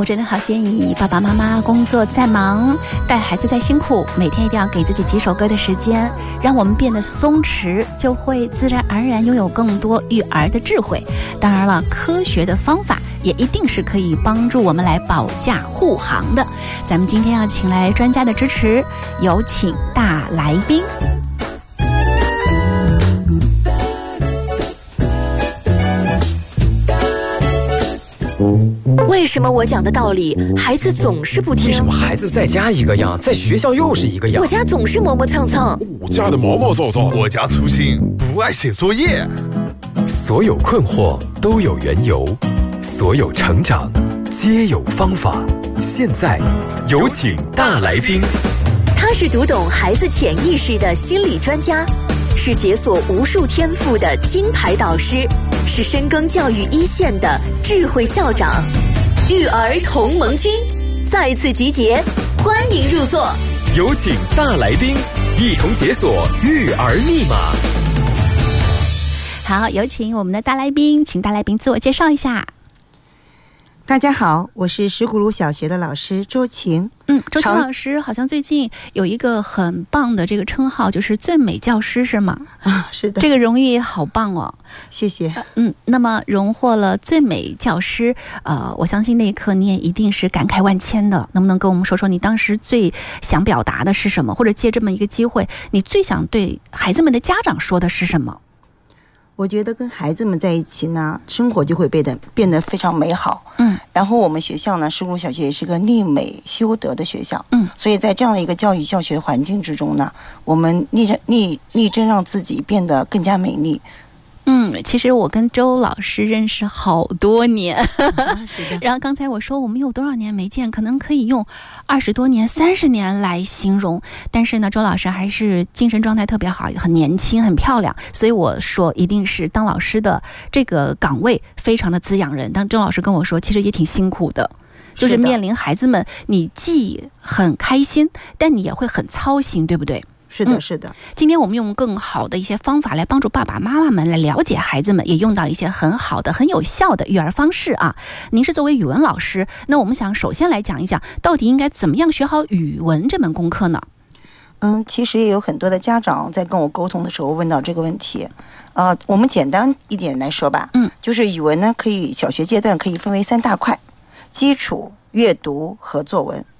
我真的好建议爸爸妈妈工作再忙，带孩子再辛苦，每天一定要给自己几首歌的时间，让我们变得松弛，就会自然而然拥有更多育儿的智慧。当然了，科学的方法也一定是可以帮助我们来保驾护航的。咱们今天要请来专家的支持，有请大来宾。 为什么我讲的道理孩子总是不听？ 为什么孩子在家一个样，在学校又是一个样？ 我家总是磨磨蹭蹭， 我家的毛毛躁躁，我家粗心不爱写作业。 所有困惑都有缘由，所有成长皆有方法。现在有请大来宾， 他是读懂孩子潜意识的心理专家，是解锁无数天赋的金牌导师，是深耕教育一线的智慧校长。育儿同盟军再次集结，欢迎入座。 有请大来宾，一同解锁育儿密码。 好，有请我们的大来宾，请大来宾自我介绍一下。 大家好，我是石鼓芦小学的老师周晴。 周晴老师好像最近有一个很棒的这个称号，就是最美教师，是吗？ 啊，是的， 这个荣誉好棒哦， 谢谢。 那么荣获了最美教师，我相信那一刻你也一定是感慨万千的。能不能跟我们说说你当时最想表达的是什么，或者借这么一个机会，你最想对孩子们的家长说的是什么？ 我觉得跟孩子们在一起呢，生活就会变得非常美好。然后我们学校呢，石鼓芦小学也是个立美修德的学校。所以在这样的一个教育教学环境之中呢，我们力争让自己变得更加美丽。 其实我跟周老师认识好多年，然后刚才我说我们有多少年没见，可能可以用20多年、30年来形容。但是呢，周老师还是精神状态特别好，很年轻，很漂亮。所以我说，一定是当老师的这个岗位非常的滋养人。当周老师跟我说，其实也挺辛苦的。就是面临孩子们，你既很开心，但你也会很操心，对不对？ 是的，是的。 今天我们用更好的一些方法来帮助爸爸妈妈们来了解孩子们，也用到一些很好的、很有效的育儿方式啊。您是作为语文老师，那我们想首先来讲一讲，到底应该怎么样学好语文这门功课呢？ 其实也有很多的家长在跟我沟通的时候问到这个问题。我们简单一点来说吧，就是语文呢，小学阶段可以分为3大块：基础、阅读和作文。